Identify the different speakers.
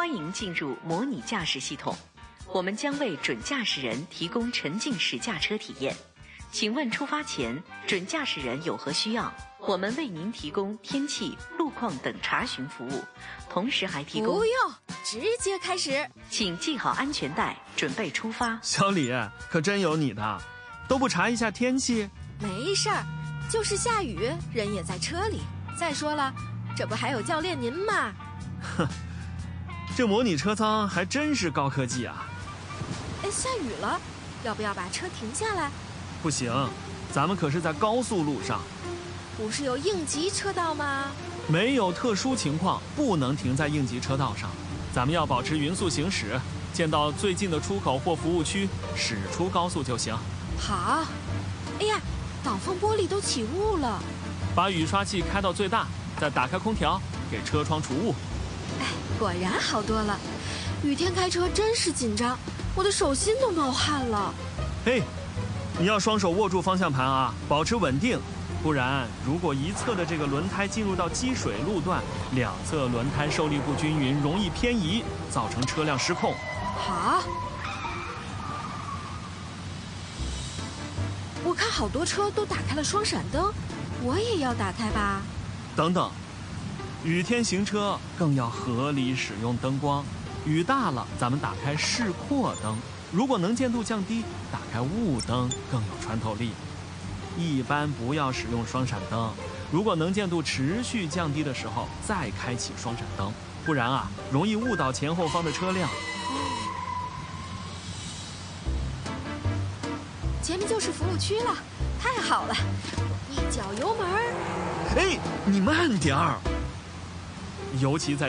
Speaker 1: 欢迎进入模拟驾驶系统，我们将为准驾驶人提供沉浸式驾车体验。请问出发前，准驾驶人有何需要？我们为您提供天气、路况等查询服务，同时还提供……
Speaker 2: 不用，直接开始。
Speaker 1: 请系好安全带，准备出发。
Speaker 3: 小李，可真有你的，都不查一下天气？
Speaker 2: 没事儿，就是下雨，人也在车里。再说了，这不还有教练您吗？
Speaker 3: 哼，这模拟车舱还真是高科技啊！
Speaker 2: 哎，下雨了，要不要把车停下来？
Speaker 3: 不行，咱们可是在高速路上。
Speaker 2: 不是有应急车道吗？
Speaker 3: 没有特殊情况不能停在应急车道上，咱们要保持匀速行驶，见到最近的出口或服务区驶出高速就行。
Speaker 2: 好。哎呀，挡风玻璃都起雾了。
Speaker 3: 把雨刷器开到最大，再打开空调，给车窗除雾。
Speaker 2: 哎，果然好多了。雨天开车真是紧张，我的手心都冒汗了。
Speaker 3: 嘿，你要双手握住方向盘啊，保持稳定，不然如果一侧的这个轮胎进入到积水路段，两侧轮胎受力不均匀，容易偏移，造成车辆失控。
Speaker 2: 好。我看好多车都打开了双闪灯，我也要打开吧。
Speaker 3: 等等，雨天行车更要合理使用灯光。雨大了，咱们打开示廓灯，如果能见度降低，打开雾灯更有穿透力。一般不要使用双闪灯，如果能见度持续降低的时候再开启双闪灯，不然啊，容易误导前后方的车辆。
Speaker 2: 前面就是服务区了，太好了！一脚油门。
Speaker 3: 哎，你慢点儿，尤其在